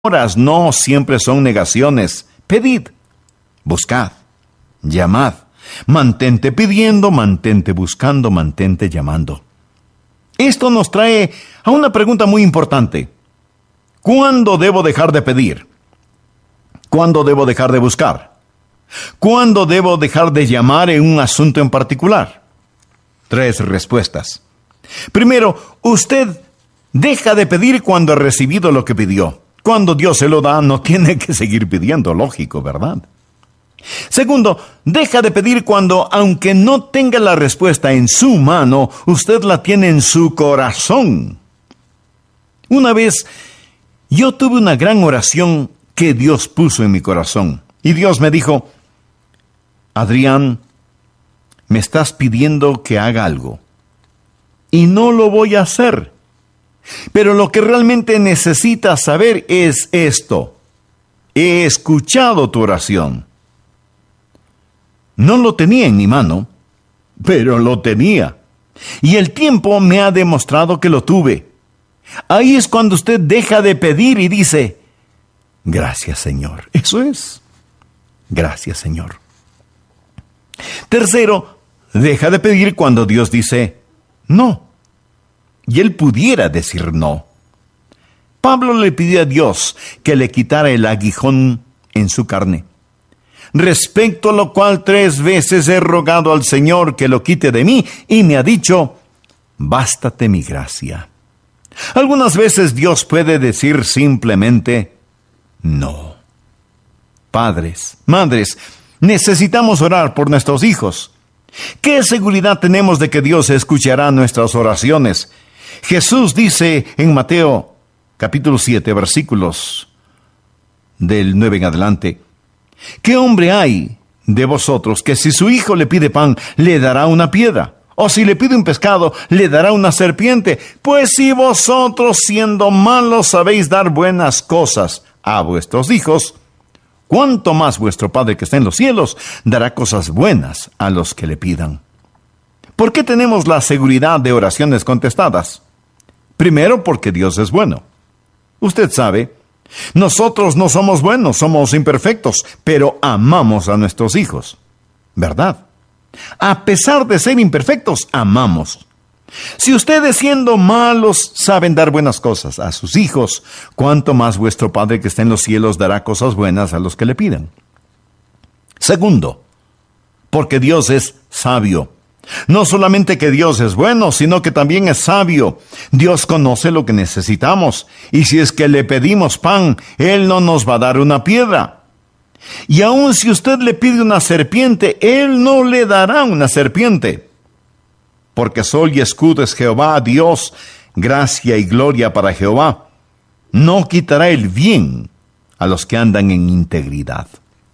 Horas no siempre son negaciones. Pedid, buscad, llamad. Mantente pidiendo, mantente buscando, mantente llamando. Esto nos trae a una pregunta muy importante. ¿Cuándo debo dejar de pedir? ¿Cuándo debo dejar de buscar? ¿Cuándo debo dejar de llamar en un asunto en particular? 3 respuestas. Primero, usted deja de pedir cuando ha recibido lo que pidió. Cuando Dios se lo da, no tiene que seguir pidiendo, lógico, ¿verdad? Segundo, deja de pedir cuando, aunque no tenga la respuesta en su mano, usted la tiene en su corazón. Una vez, yo tuve una gran oración que Dios puso en mi corazón. Y Dios me dijo, Adrián, me estás pidiendo que haga algo. Y no lo voy a hacer. Pero lo que realmente necesitas saber es esto. He escuchado tu oración. No lo tenía en mi mano, pero lo tenía. Y el tiempo me ha demostrado que lo tuve. Ahí es cuando usted deja de pedir y dice, gracias, Señor. Eso es. Gracias, Señor. Tercero, deja de pedir cuando Dios dice, no. Y él pudiera decir no. Pablo le pidió a Dios que le quitara el aguijón en su carne. Respecto a lo cual 3 veces he rogado al Señor que lo quite de mí, y me ha dicho, bástate mi gracia. Algunas veces Dios puede decir simplemente, no. Padres, madres, necesitamos orar por nuestros hijos. ¿Qué seguridad tenemos de que Dios escuchará nuestras oraciones? Jesús dice en Mateo capítulo 7, versículos del 9 en adelante, ¿qué hombre hay de vosotros que si su hijo le pide pan, le dará una piedra? O si le pide un pescado, le dará una serpiente. Pues si vosotros, siendo malos, sabéis dar buenas cosas a vuestros hijos, ¿cuánto más vuestro Padre que está en los cielos dará cosas buenas a los que le pidan? ¿Por qué tenemos la seguridad de oraciones contestadas? Primero, porque Dios es bueno. Usted sabe, nosotros no somos buenos, somos imperfectos, pero amamos a nuestros hijos, ¿verdad? A pesar de ser imperfectos, amamos. Si ustedes, siendo malos, saben dar buenas cosas a sus hijos, ¿cuánto más vuestro Padre que está en los cielos dará cosas buenas a los que le pidan? Segundo, porque Dios es sabio. No solamente que Dios es bueno, sino que también es sabio. Dios conoce lo que necesitamos, y si es que le pedimos pan, Él no nos va a dar una piedra. Y aun si usted le pide una serpiente, Él no le dará una serpiente. Porque sol y escudo es Jehová, Dios, gracia y gloria para Jehová. No quitará el bien a los que andan en integridad.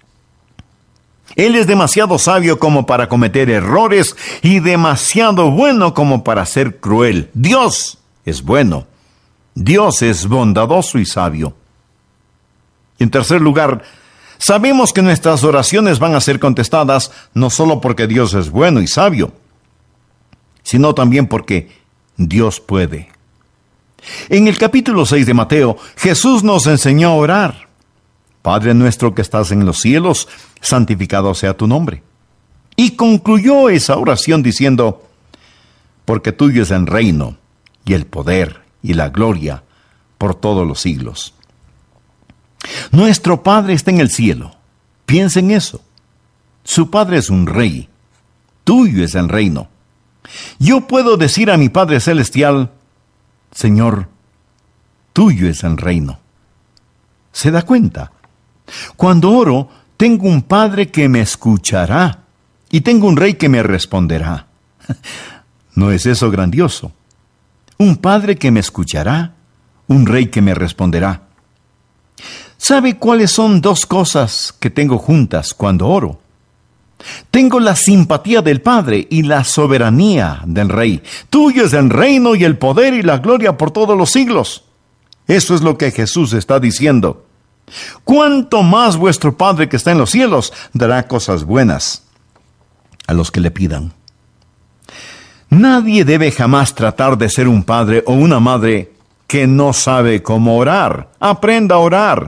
Él es demasiado sabio como para cometer errores y demasiado bueno como para ser cruel. Dios es bueno. Dios es bondadoso y sabio. Y en tercer lugar, sabemos que nuestras oraciones van a ser contestadas no solo porque Dios es bueno y sabio, sino también porque Dios puede. En el capítulo 6 de Mateo, Jesús nos enseñó a orar. Padre nuestro que estás en los cielos, santificado sea tu nombre. Y concluyó esa oración diciendo, porque tuyo es el reino, y el poder, y la gloria, por todos los siglos. Nuestro Padre está en el cielo. Piensa en eso. Su Padre es un rey. Tuyo es el reino. Yo puedo decir a mi Padre Celestial, Señor, tuyo es el reino. ¿Se da cuenta? Cuando oro, tengo un Padre que me escuchará y tengo un Rey que me responderá. ¿No es eso grandioso? Un Padre que me escuchará, un Rey que me responderá. ¿Sabe cuáles son 2 cosas que tengo juntas cuando oro? Tengo la simpatía del Padre y la soberanía del Rey. Tuyo es el reino y el poder y la gloria por todos los siglos. Eso es lo que Jesús está diciendo. ¿Cuánto más vuestro Padre que está en los cielos dará cosas buenas a los que le pidan? Nadie debe jamás tratar de ser un padre o una madre que no sabe cómo orar. Aprenda a orar.